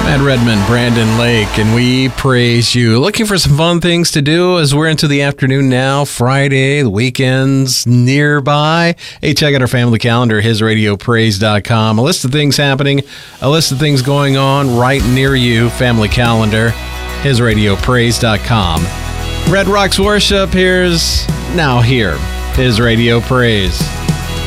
Matt Redman, Brandon Lake, and we praise you. Looking for some fun things to do as we're into the afternoon now, Friday, the weekend's nearby. Hey, check out our family calendar, hisradiopraise.com. A list of things happening, a list of things going on right near you. Family calendar, hisradiopraise.com. Red Rocks Worship, here's Now Here, His Radio Praise.